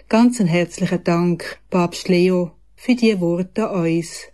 Ganz herzlichen Dank, Papst Leo, für die Worte an uns.